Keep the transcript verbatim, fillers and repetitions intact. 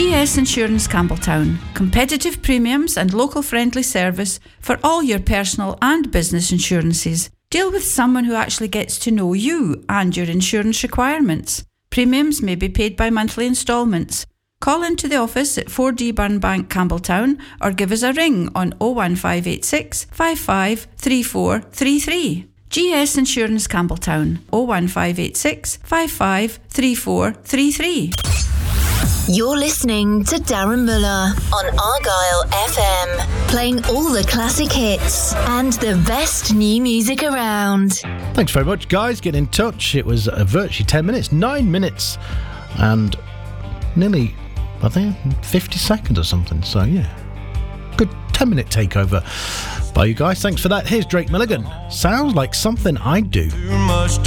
G S Insurance Campbelltown. Competitive premiums and local friendly service for all your personal and business insurances. Deal with someone who actually gets to know you and your insurance requirements. Premiums may be paid by monthly instalments. Call into the office at four D Burnbank, Campbelltown, or give us a ring on oh one five eight six, five five three four three three. G S Insurance Campbelltown, oh one five eight six, five five three four three three. You're listening to Darren Muller on Argyle F M, playing all the classic hits and the best new music around. Thanks very much, guys. Get in touch. It was uh, virtually ten minutes, nine minutes, and nearly, I think, fifty seconds or something. So, yeah, good ten minute takeover by you guys. Thanks for that. Here's Drake Milligan. Sounds like something I'd do.